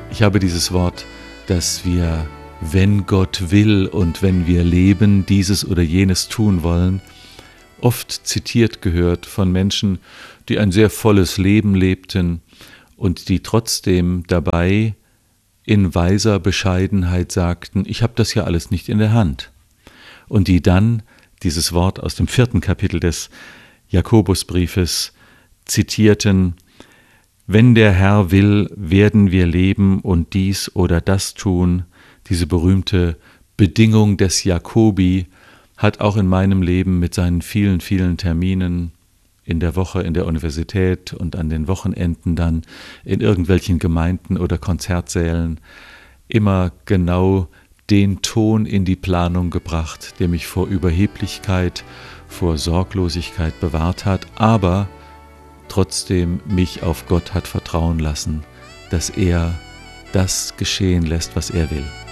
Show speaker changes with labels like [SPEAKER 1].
[SPEAKER 1] Ich habe dieses Wort, dass wir, wenn Gott will und wenn wir leben, dieses oder jenes tun wollen, oft zitiert gehört von Menschen, die ein sehr volles Leben lebten und die trotzdem dabei in weiser Bescheidenheit sagten, ich habe das ja alles nicht in der Hand. Und die dann dieses Wort aus dem 4. Kapitel des Jakobusbriefes zitierten, wenn der Herr will, werden wir leben und dies oder das tun. Diese berühmte Bedingung des Jakobi hat auch in meinem Leben mit seinen vielen, vielen Terminen in der Woche in der Universität und an den Wochenenden dann in irgendwelchen Gemeinden oder Konzertsälen immer genau den Ton in die Planung gebracht, der mich vor Überheblichkeit, vor Sorglosigkeit bewahrt hat, aber trotzdem mich auf Gott hat vertrauen lassen, dass er das geschehen lässt, was er will.